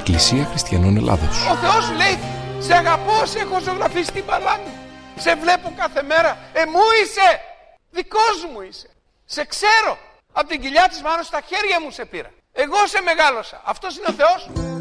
Εκκλησία Χριστιανών Ελλάδος. Ο Θεός σου λέει, σε αγαπώ, σε έχω ζωγραφίσει στην παλάμη. Σε βλέπω κάθε μέρα. Μου είσαι. Δικός μου είσαι. Σε ξέρω. Από την κοιλιά της μάνος στα χέρια μου σε πήρα. Εγώ σε μεγάλωσα. Αυτός είναι ο Θεός.